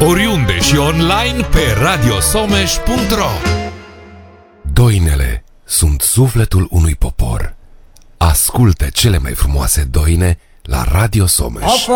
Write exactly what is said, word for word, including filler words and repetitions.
oriunde și online pe radio someș punct ro. Doinele sunt sufletul unui popor. Ascultă cele mai frumoase doine la Radio Someș.